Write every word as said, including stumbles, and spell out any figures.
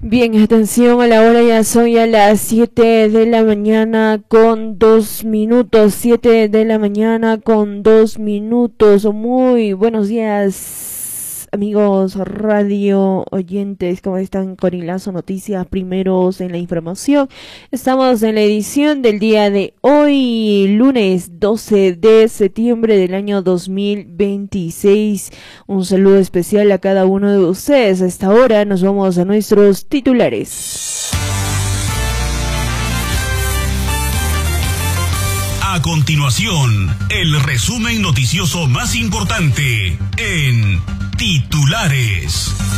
Bien, atención, a la hora ya son ya las siete de la mañana con dos minutos, siete de la mañana con dos minutos. Muy buenos días, amigos radio oyentes, ¿cómo están? Corilazo Noticias, primeros en la información. Estamos en la edición del día de hoy, lunes doce de septiembre del año dos mil veintiséis. Un saludo especial a cada uno de ustedes. A esta hora nos vamos a nuestros titulares. A continuación, el resumen noticioso más importante en Titulares.